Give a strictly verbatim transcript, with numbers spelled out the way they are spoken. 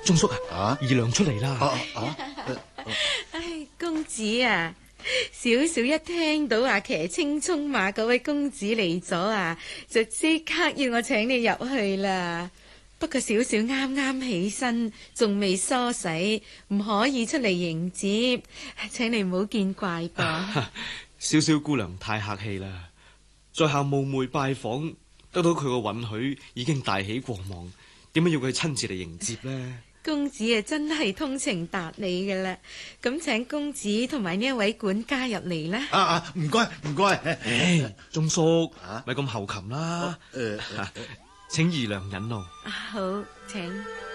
鐘叔啊， 啊二娘出嚟啦！ 啊啊！ 唉，公子啊，少少一聽到話騎青蔥馬嗰位公子嚟咗啊，就即刻要我請你入去啦。不過少少啱啱起身，仲未梳洗，唔可以出嚟迎接，請你唔好見怪噃。 少少姑娘太客氣啦，在下冒昧拜訪，得到佢個允許，已經大喜過望，點解要佢親自嚟迎接呢？ 公子啊，真係通情達理㗎啦。咁請公子同埋呢一位管家入嚟啦。 啊啊！唔該唔該。 唉，鐘叔啊咪咁猴擒啦。 誒， 請二娘引路。 啊，好，請。